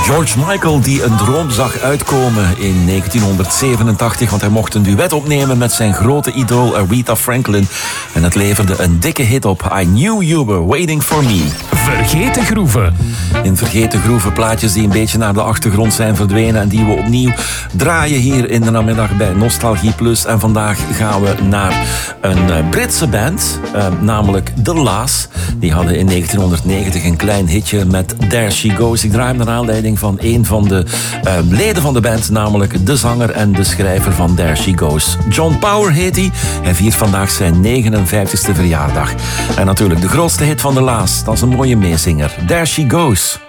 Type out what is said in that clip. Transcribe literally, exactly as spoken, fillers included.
George Michael die een droom zag uitkomen in negentienhonderdzevenentachtig, want hij mocht een duet opnemen met zijn grote idool Aretha Franklin. En het leverde een dikke hit op. I Knew You Were Waiting For Me. Vergeten groeven. In vergeten groeven, plaatjes die een beetje naar de achtergrond zijn verdwenen en die we opnieuw draaien hier in de namiddag bij Nostalgie Plus. En vandaag gaan we naar een Britse band, eh, namelijk The La's. Die hadden in negentienhonderdnegentig een klein hitje met There She Goes. Ik draai hem naar aanleiding van een van de uh, leden van de band, namelijk de zanger en de schrijver van There She Goes. John Power heet hij. Hij viert vandaag zijn negenenvijftigste verjaardag. En natuurlijk de grootste hit van de La's. Dat is een mooie meezinger. There She Goes.